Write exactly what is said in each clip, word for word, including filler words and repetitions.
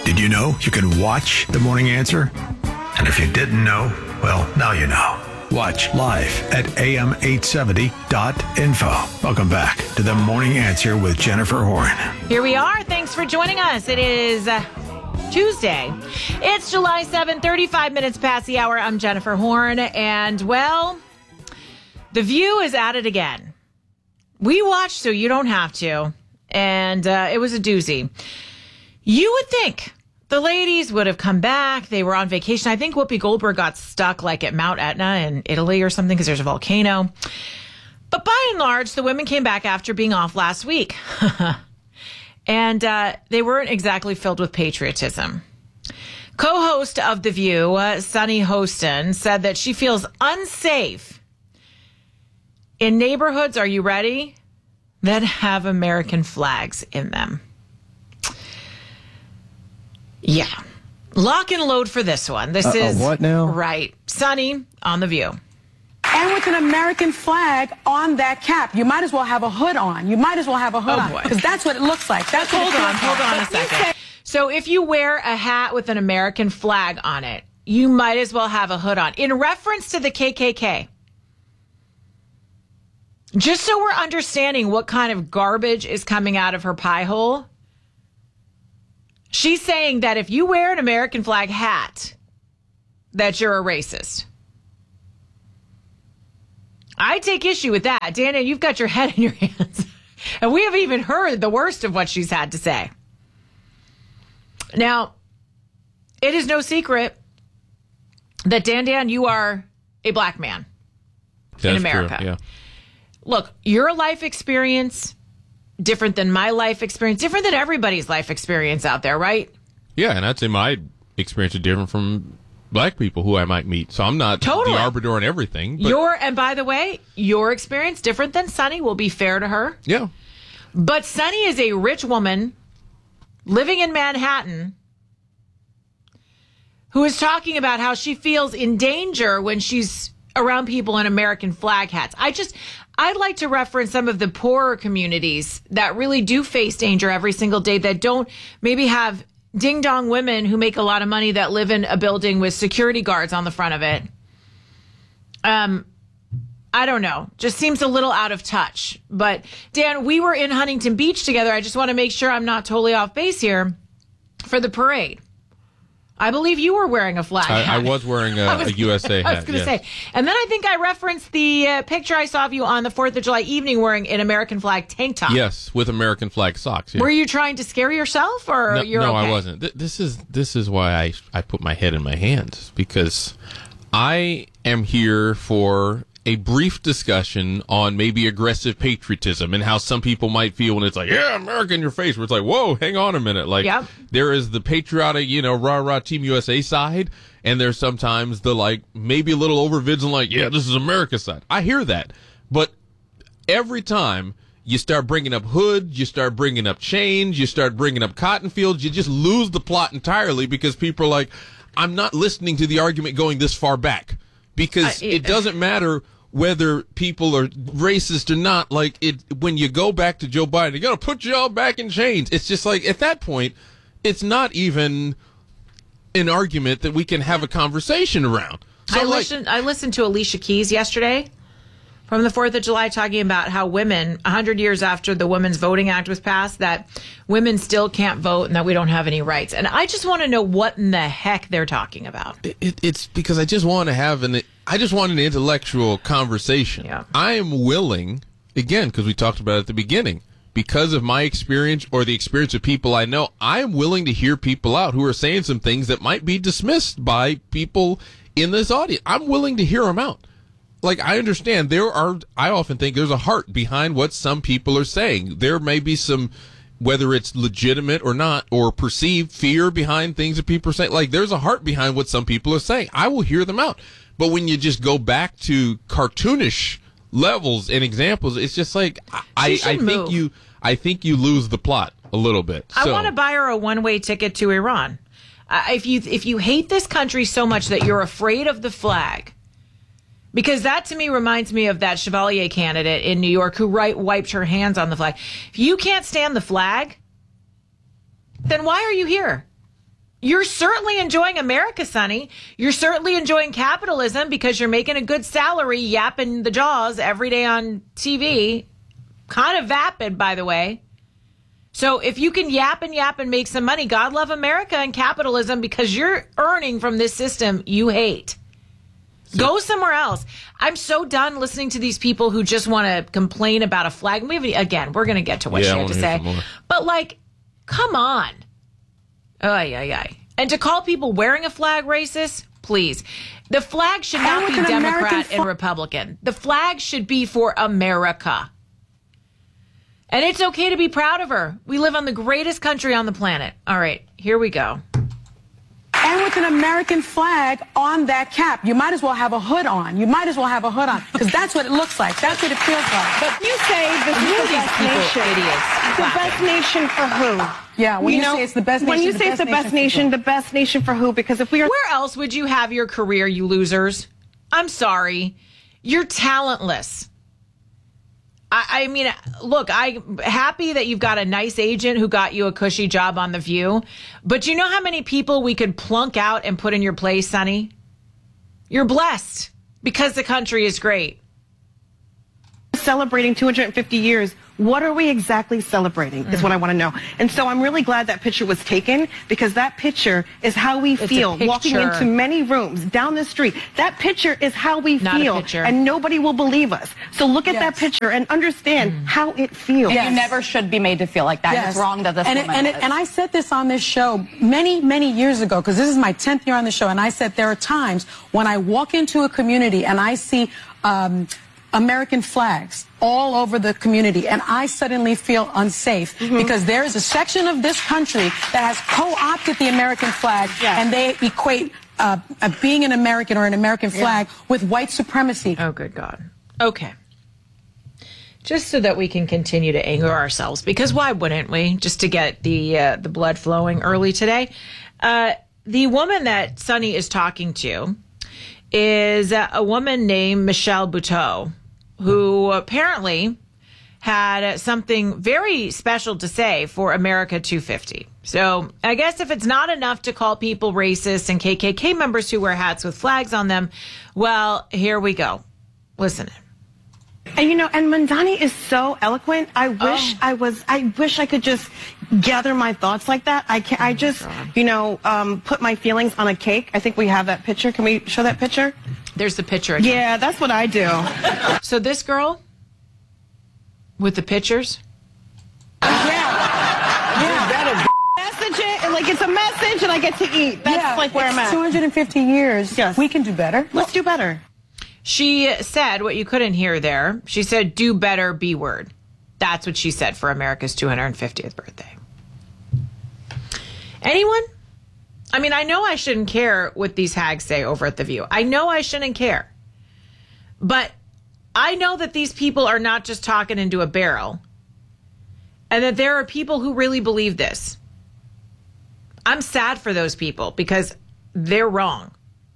Did you know you can watch The Morning Answer? And if you didn't know, well, now you know. Watch live at A M eight seventy dot info. Welcome back to The Morning Answer with Jennifer Horn. Here we are. Thanks for joining us. It is uh, Tuesday. It's July seventh, thirty-five minutes past the hour. I'm Jennifer Horn. And, well, The View is at it again. We watched so you don't have to. And uh, it was a doozy. You would think the ladies would have come back. They were on vacation. I think Whoopi Goldberg got stuck like at Mount Etna in Italy or something because there's a volcano. But by and large, the women came back after being off last week. and uh, they weren't exactly filled with patriotism. Co-host of The View, uh, Sunny Hostin, said that she feels unsafe in neighborhoods, are you ready, that have American flags in them. Yeah. Lock and load for this one. This Uh-oh, is what now? Right. Sunny on The View. And with an American flag on that cap, you might as well have a hood on. You might as well have a hood Oh, on. boy. Because that's what it looks like. That's what Hold it on, feels hold like. on a But you second. say- So if you wear a hat with an American flag on it, you might as well have a hood on. In reference to the K K K. Just so we're understanding what kind of garbage is coming out of her pie hole, she's saying that if you wear an American flag hat, that you're a racist. I take issue with that. Dana, you've got your head in your hands. And we haven't even heard the worst of what she's had to say. Now, it is no secret that, Dan Dan, you are a black man That's in America. True, yeah. Look, your life experience, different than my life experience, different than everybody's life experience out there, right? Yeah, and I'd say my experience is different from black people who I might meet. So I'm not Totally. the arbiter on everything. But Your and by the way, your experience different than Sunny. Will be fair to her. yeah. But Sunny is a rich woman living in Manhattan who is talking about how she feels in danger when she's around people in American flag hats. I just, I'd like to reference some of the poorer communities that really do face danger every single day, that don't maybe have ding-dong women who make a lot of money that live in a building with security guards on the front of it. Um, I don't know. Just seems a little out of touch. But, Dan, we were in Huntington Beach together. I just want to make sure I'm not totally off base here for the parade. I believe you were wearing a flag I, hat. I was wearing a, I was- a U S A hat. I was going to yes. say. And then I think I referenced the uh, picture I saw of you on the fourth of July evening wearing an American flag tank top. Yes, with American flag socks. Yeah. Were you trying to scare yourself, or No, you're no okay? I wasn't. Th- This is this is why I I put my head in my hands, because I am here for a brief discussion on maybe aggressive patriotism and how some people might feel when it's like, yeah, America in your face, where it's like, whoa, hang on a minute. Like, Yep. there is the patriotic, you know, rah rah Team U S A side, and there's sometimes the like maybe a little over vigilant, like, yeah, this is America's side. I hear that, but every time you start bringing up Hood, you start bringing up Chains, you start bringing up Cotton Fields, you just lose the plot entirely, because people are like, I'm not listening to the argument going this far back, because I- it doesn't matter whether people are racist or not. Like, it, when you go back to Joe Biden, you gotta put y'all back in chains. It's just like, at that point, it's not even an argument that we can have a conversation around. So I like, listened. I listened to Alicia Keys yesterday from the fourth of July talking about how women, a hundred years after the Women's Voting Act was passed, that women still can't vote and that we don't have any rights. And I just want to know what in the heck they're talking about. It, it's because I just want to have an, I just want an intellectual conversation. Yeah. I am willing, again, because we talked about it at the beginning, because of my experience or the experience of people I know, I am willing to hear people out who are saying some things that might be dismissed by people in this audience. I'm willing to hear them out. Like, I understand there are, I often think there's a heart behind what some people are saying. There may be some, whether it's legitimate or not, or perceived fear behind things that people are saying. Like, there's a heart behind what some people are saying. I will hear them out. But when you just go back to cartoonish levels and examples, it's just like, I, I, I should think move. you, I think you lose the plot a little bit. I So- want to buy her a one-way ticket to Iran. Uh, if you if you hate this country so much that you're afraid of the flag, because that to me reminds me of that Chevalier candidate in New York who right, wiped her hands on the flag. If you can't stand the flag, then why are you here? You're certainly enjoying America, Sonny. You're certainly enjoying capitalism because you're making a good salary yapping the jaws every day on T V. Kind of vapid, by the way. So if you can yap and yap and make some money, God love America and capitalism because you're earning from this system you hate. Go somewhere else. I'm so done listening to these people who just want to complain about a flag. We have, again, we're going to get to what Yeah, she I had wanna to hear say. some more. But, like, come on. Ay, ay, ay. And to call people wearing a flag racist, please. The flag should not And be with an Democrat American and flag- Republican. The flag should be for America. And it's okay to be proud of her. We live on the greatest country on the planet. All right, here we go. And with an American flag on that cap. You might as well have a hood on. You might as well have a hood on. Because that's what it looks like. That's what it feels like. But you say this is the these best people nation. idiots The clapping. best nation for who? Yeah, when you say it's the best When nation, you the say best it's the best nation for nation, who? the best nation for who? Because if we are Where else would you have your career, you losers? I'm sorry. You're talentless. I, I mean, look, I'm happy that you've got a nice agent who got you a cushy job on The View. But you know how many people we could plunk out and put in your place, Sonny? You're blessed because the country is great. celebrating two hundred fifty years, what are we exactly celebrating is what I want to know. And so I'm really glad that picture was taken because that picture is how we a feel walking picture. into many rooms down the street. That picture is how we Not a feel picture. and nobody will believe us. So look at that Yes. picture and understand how it feels. Yes. You never should be made to feel like that. Yes. It's wrong that this and woman it, and, it, is. and I said this on this show many, many years ago, because this is my tenth year on the show, and I said there are times when I walk into a community and I see um, American flags all over the community, and I suddenly feel unsafe Mm-hmm. because there is a section of this country that has co-opted the American flag, Yeah. and they equate uh, uh, being an American or an American flag with white supremacy. Oh, good God. Okay. Just so that we can continue to anger ourselves, because why wouldn't we? Just to get the uh, the blood flowing early today. Uh, the woman that Sonny is talking to is uh, a woman named Michelle Buteau, who apparently had something very special to say for America two fifty. So I guess if it's not enough to call people racist and K K K members who wear hats with flags on them, well, here we go. Listen. And you know, and Mandani is so eloquent. I wish Oh. I was. I wish I could just gather my thoughts like that. I can. I just, you know, um, put my feelings on a cake. I think we have that picture. Can we show that picture? There's the picture again. Yeah, that's what I do. So this girl with the pictures, Message it, and like it's a message, and I get to eat. That's Yeah, like where it's I'm at. two hundred fifty years. Yes. We can do better. Let's do better. she said what you couldn't hear there. She said, do better, B word. That's what she said for America's two hundred fiftieth birthday. Anyone? I mean, I know I shouldn't care what these hags say over at The View. I know I shouldn't care. But I know that these people are not just talking into a barrel, and that there are people who really believe this. I'm sad for those people because they're wrong.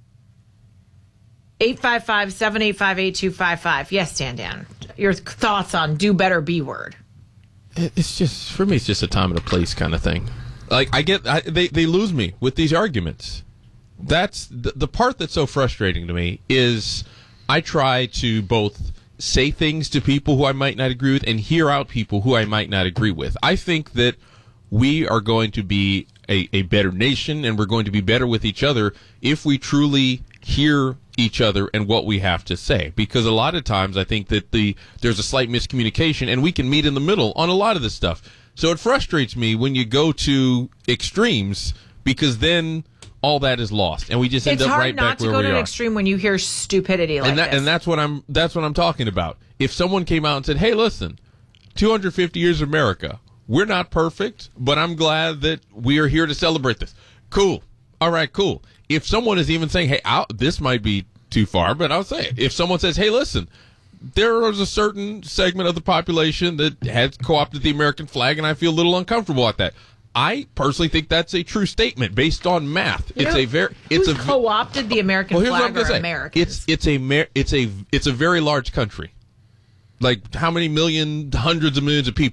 eight five five, seven eight five, eight two five five. Yes, Dan Dan. Your thoughts on do better B word. It- It's just, for me, it's just a time and a place kind of thing. Like, I get, I, they, they lose me with these arguments. That's the, the part that's so frustrating to me is I try to both say things to people who I might not agree with and hear out people who I might not agree with. I think that we are going to be a, a better nation and we're going to be better with each other if we truly hear each other and what we have to say. Because a lot of times I think that the there's a slight miscommunication and we can meet in the middle on a lot of this stuff. So it frustrates me when you go to extremes because then all that is lost and we just end It's up hard right not back to where go we to an are. extreme when you hear stupidity like and that this. and that's what I'm that's what I'm talking about. If someone came out and said, "Hey, listen, two hundred fifty years of America. We're not perfect, but I'm glad that we are here to celebrate this." Cool. All right, cool. If someone is even saying, "Hey, I'll, this might be too far," but I'll say it. If someone says, "Hey, listen, there is a certain segment of the population that has co-opted the American flag, and I feel a little uncomfortable at that." I personally think that's a true statement based on math. It's a very it's Who's a co-opted the American well, here's what flag I'm gonna or say. Americans? It's it's a mer- it's a it's a very large country. Like how many million, hundreds of millions of people?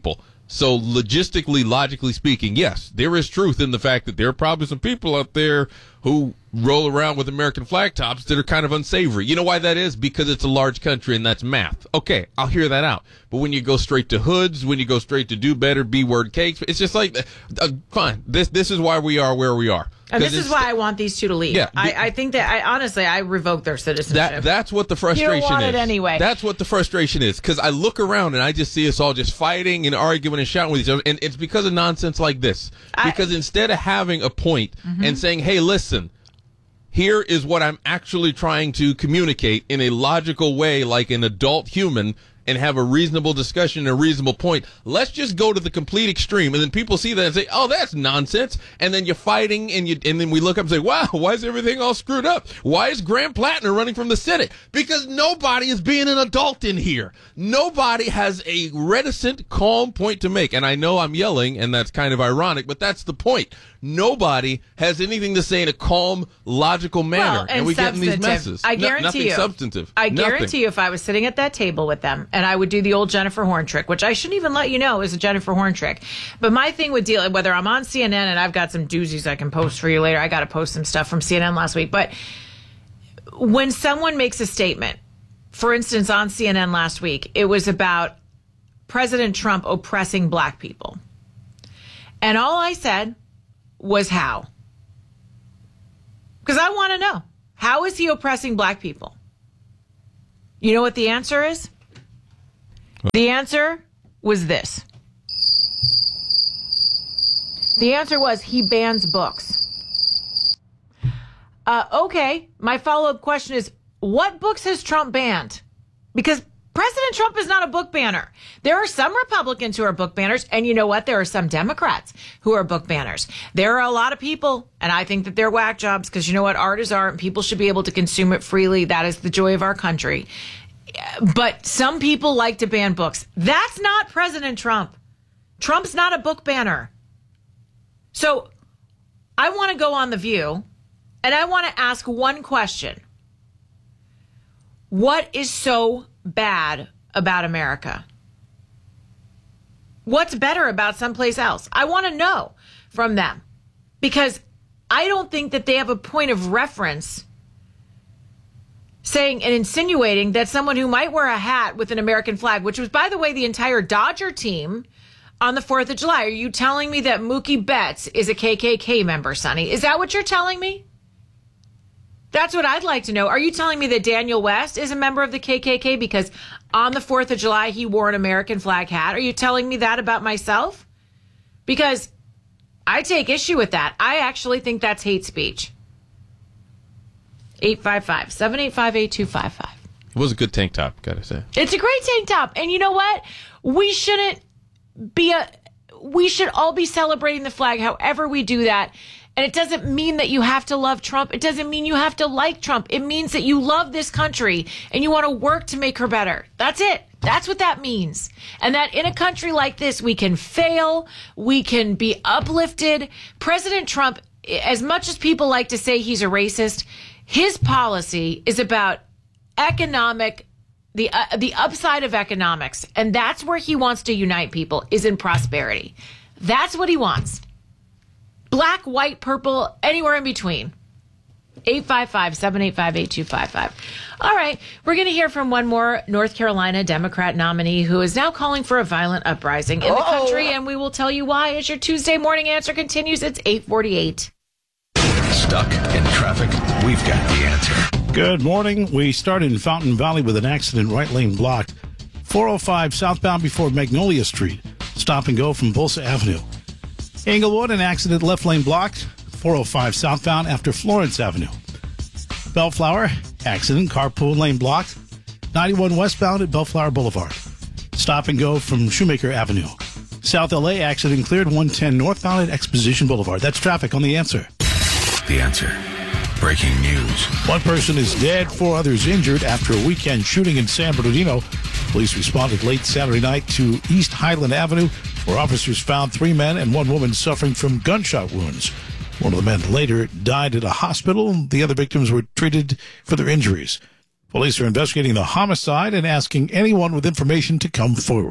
So logistically, logically speaking, yes, there is truth in the fact that there are probably some people out there who roll around with American flag tops that are kind of unsavory. You know why that is? Because it's a large country and that's math. Okay, I'll hear that out. But when you go straight to hoods, when you go straight to do better, B-word cakes, it's just like, uh, fine. This this is why we are where we are. And this is why I want these two to leave. Yeah, I, I think that, I honestly, I revoke their citizenship. That, that's what the frustration you don't want is. It anyway. That's what the frustration is. Because I look around and I just see us all just fighting and arguing and shouting with each other. And it's because of nonsense like this. I, because instead of having a point mm-hmm. and saying, hey, listen, here is what I'm actually trying to communicate in a logical way, like an adult human, and have a reasonable discussion and a reasonable point. Let's just go to the complete extreme, and then people see that and say, oh, that's nonsense. And then you're fighting, and you, and then we look up and say, wow, why is everything all screwed up? Why is Graham Plattner running from the Senate? Because nobody is being an adult in here. Nobody has a reticent, calm point to make. And I know I'm yelling, and that's kind of ironic, but that's the point. Nobody has anything to say in a calm, logical manner, well, and, and we get in these messes. I guarantee no, nothing you, substantive. I nothing. guarantee you, if I was sitting at that table with them, and I would do the old Jennifer Horn trick, which I shouldn't even let you know is a Jennifer Horn trick. But my thing would deal, whether I'm on C N N, and I've got some doozies I can post for you later. I got to post some stuff from C N N last week. But when someone makes a statement, for instance, on C N N last week, it was about President Trump oppressing black people. And all I said was how. Because I want to know, how is he oppressing black people? You know what the answer is? The answer was this. The answer was he bans books. Uh, okay, my follow-up question is, what books has Trump banned? Because President Trump is not a book banner. There are some Republicans who are book banners, and you know what? There are some Democrats who are book banners. There are a lot of people, and I think that they're whack jobs, because you know what? Art is art, and people should be able to consume it freely. That is the joy of our country. But some people like to ban books. That's not President Trump. Trump's not a book banner. So I want to go on The View, and I want to ask one question. What is so bad about America? What's better about someplace else? I want to know from them, because I don't think that they have a point of reference saying and insinuating that someone who might wear a hat with an American flag, which was, by the way, the entire Dodger team on the fourth of July. Are you telling me that Mookie Betts is a K K K member, Sonny? Is that what you're telling me? That's what I'd like to know. Are you telling me that Daniel West is a member of the K K K because on the fourth of July he wore an American flag hat? Are you telling me that about myself? Because I take issue with that. I actually think that's hate speech. eight five five, seven eight five, eight two five five. It was a good tank top, gotta say. It's a great tank top. And you know what? We shouldn't be a, we should all be celebrating the flag however we do that. And it doesn't mean that you have to love Trump. It doesn't mean you have to like Trump. It means that you love this country and you want to work to make her better. That's it. That's what that means. And that in a country like this, we can fail. We can be uplifted. President Trump, as much as people like to say he's a racist, his policy is about economic, the uh, the upside of economics. And that's where he wants to unite people, is in prosperity. That's what he wants. Black, white, purple, anywhere in between. eight five five, seven eight five, eight two five five. All right, we're going to hear from one more North Carolina Democrat nominee who is now calling for a violent uprising in the Uh-oh. country, and we will tell you why as your Tuesday morning answer continues. It's eight forty-eight. Stuck in traffic? We've got the answer. Good morning. We start in Fountain Valley with an accident, right lane blocked. four oh five southbound before Magnolia Street. Stop and go from Bolsa Avenue. Englewood, an accident, left lane blocked. four oh five southbound after Florence Avenue. Bellflower, accident, carpool lane blocked. ninety-one westbound at Bellflower Boulevard. Stop and go from Shoemaker Avenue. South L A, accident cleared, one ten northbound at Exposition Boulevard. That's traffic on The Answer. The Answer. Breaking news. One person is dead, four others injured after a weekend shooting in San Bernardino. Police responded late Saturday night to East Highland Avenue, where officers found three men and one woman suffering from gunshot wounds. One of the men later died at a hospital. The other victims were treated for their injuries. Police are investigating the homicide and asking anyone with information to come forward.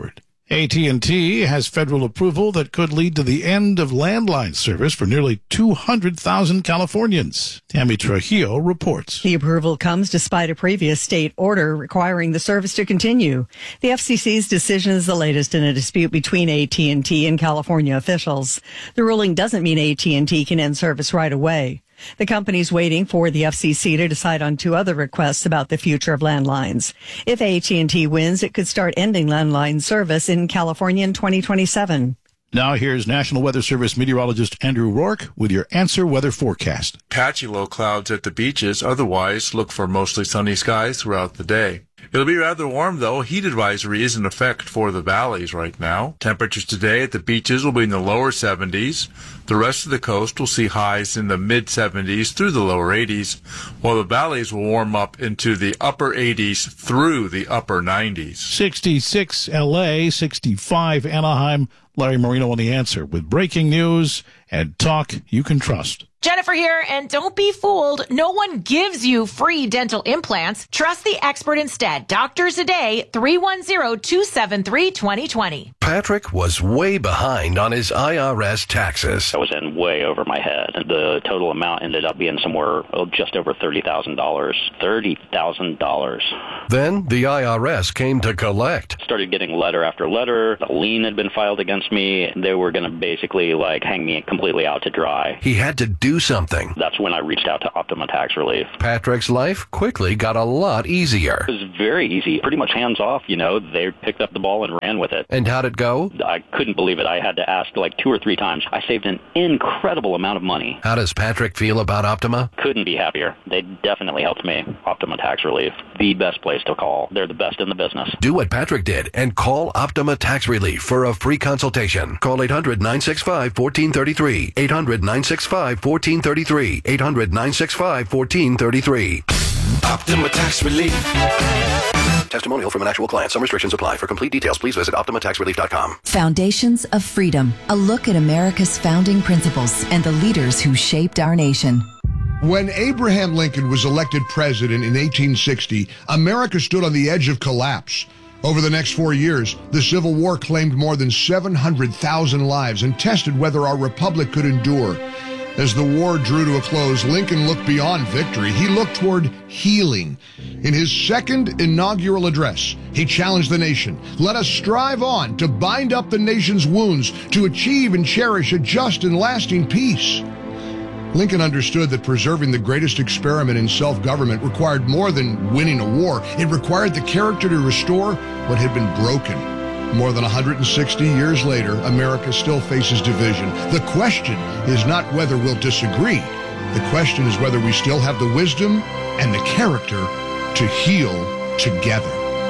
A T and T has federal approval that could lead to the end of landline service for nearly two hundred thousand Californians. Tammy Trujillo reports. The approval comes despite a previous state order requiring the service to continue. The F C C's decision is the latest in a dispute between A T and T and California officials. The ruling doesn't mean A T and T can end service right away. The company's waiting for the F C C to decide on two other requests about the future of landlines. If A T and T wins, it could start ending landline service in California in twenty twenty-seven. Now here's National Weather Service meteorologist Andrew Rourke with your Answer Weather forecast. Patchy low clouds at the beaches. Otherwise, look for mostly sunny skies throughout the day. It'll be rather warm, though. Heat advisory is in effect for the valleys right now. Temperatures today at the beaches will be in the lower seventies. The rest of the coast will see highs in the mid-seventies through the lower eighties, while the valleys will warm up into the upper eighties through the upper nineties. sixty-six L A, sixty-five Anaheim. Larry Marino on The Answer with breaking news and talk you can trust. Jennifer here, and don't be fooled. No one gives you free dental implants. Trust the expert instead. Doctors a Day, three one zero, two seven three, two zero two zero. Patrick was way behind on his I R S taxes. I was in way over my head. The total amount ended up being somewhere oh, just over thirty thousand dollars. thirty thousand dollars. Then the I R S came to collect. Started getting letter after letter. A lien had been filed against me. They were going to basically like hang me completely out to dry. He had to do something. That's when I reached out to Optima Tax Relief. Patrick's life quickly got a lot easier. It was very easy. Pretty much hands off, you know. They picked up the ball and ran with it. And how'd it go? I couldn't believe it. I had to ask like two or three times. I saved an incredible amount of money. How does Patrick feel about Optima? Couldn't be happier. They definitely helped me. Optima Tax Relief. The best place to call. They're the best in the business. Do what Patrick did and call Optima Tax Relief for a free consultation. Call eight hundred, nine six five, one four three three. eight hundred, nine six five, one four three three. eight hundred, nine six five, one four three three. Optima Tax Relief. Testimonial from an actual client. Some restrictions apply. For complete details, please visit optima tax relief dot com. Foundations of Freedom. A look at America's founding principles and the leaders who shaped our nation. When Abraham Lincoln was elected president in eighteen sixty, America stood on the edge of collapse. Over the next four years, the Civil War claimed more than seven hundred thousand lives and tested whether our republic could endure. As the war drew to a close, Lincoln looked beyond victory. He looked toward healing. In his second inaugural address, he challenged the nation. Let us strive on to bind up the nation's wounds, to achieve and cherish a just and lasting peace. Lincoln understood that preserving the greatest experiment in self-government required more than winning a war. It required the character to restore what had been broken. More than one hundred sixty years later, America still faces division. The question is not whether we'll disagree. The question is whether we still have the wisdom and the character to heal together.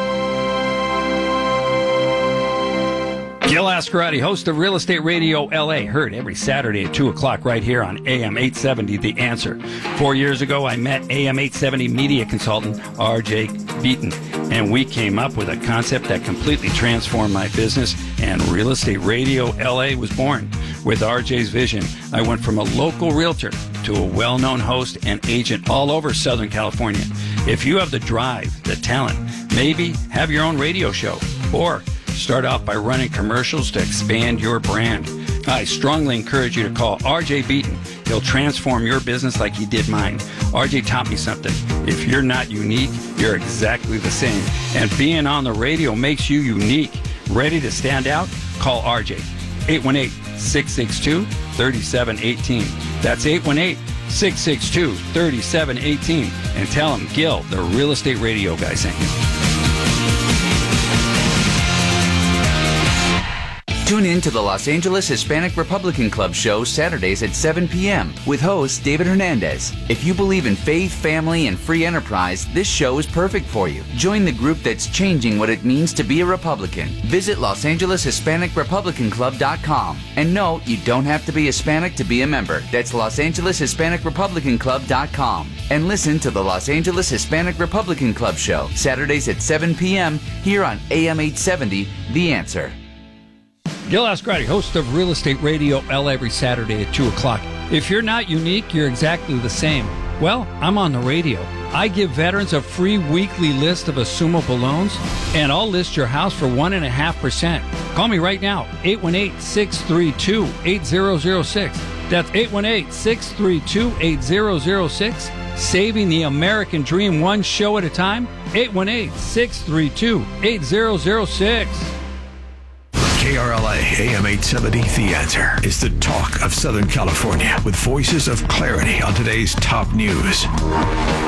Gil Ascarati, host of Real Estate Radio L A, heard every Saturday at two o'clock right here on A M eight seventy, The Answer. Four years ago, I met A M eight seventy media consultant R J Beaton, and we came up with a concept that completely transformed my business, and Real Estate Radio L A was born. With R J's vision, I went from a local realtor to a well-known host and agent all over Southern California. If you have the drive, the talent, maybe have your own radio show, or start off by running commercials to expand your brand, I strongly encourage you to call R J Beaton. He'll transform your business like he did mine. R J taught me something. If you're not unique, you're exactly the same. And being on the radio makes you unique. Ready to stand out? Call R J. eight one eight, six six two, three seven one eight. That's eight one eight, six six two, three seven one eight. And tell him Gil, the Real Estate Radio guy, sent you. Tune in to the Los Angeles Hispanic Republican Club show Saturdays at seven p.m. with host David Hernandez. If you believe in faith, family, and free enterprise, this show is perfect for you. Join the group that's changing what it means to be a Republican. Visit Los Angeles Hispanic Republican Club dot com. And no, you don't have to be Hispanic to be a member. That's Los Angeles Hispanic Republican Club dot com. And listen to the Los Angeles Hispanic Republican Club show Saturdays at seven p.m. here on A M eight seventy, The Answer. Gil Ascarati, host of Real Estate Radio L A, every Saturday at two o'clock. If you're not unique, you're exactly the same. Well, I'm on the radio. I give veterans a free weekly list of assumable loans, and I'll list your house for one point five percent. Call me right now, eight one eight, six three two, eight zero zero six. That's eight one eight, six three two, eight zero zero six. Saving the American dream one show at a time, eight one eight, six three two, eight zero zero six. K R L A A M eight seventy, The Answer, is the talk of Southern California with voices of clarity on today's top news.